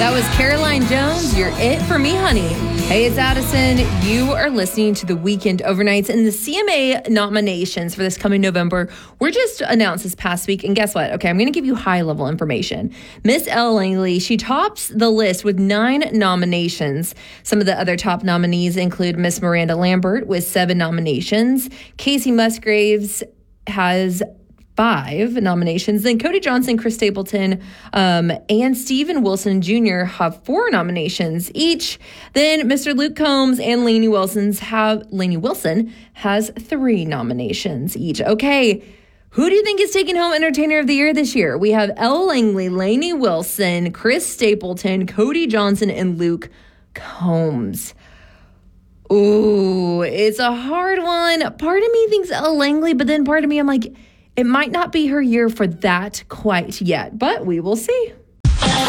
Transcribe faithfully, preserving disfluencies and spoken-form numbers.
That was Caroline Jones, You're It For Me, Honey. Hey, it's Addison. You are listening to The Weekend Overnights, and the C M A nominations for this coming November were just announced this past week. And guess what? Okay, I'm going to give you high-level information. Miss Elle Langley, she tops the list with nine nominations. Some of the other top nominees include Miss Miranda Lambert with seven nominations. Casey Musgraves has five nominations. Then Cody Johnson, Chris Stapleton, um, and Steven Wilson Junior have four nominations each. Then Mister Luke Combs and Lainey Wilson's have Lainey Wilson has three nominations each. Okay, who do you think is taking home Entertainer of the Year this year? We have Elle Langley, Lainey Wilson, Chris Stapleton, Cody Johnson, and Luke Combs. Ooh, it's a hard one. Part of me thinks Elle Langley, but then part of me, I'm like, it might not be her year for that quite yet, but we will see.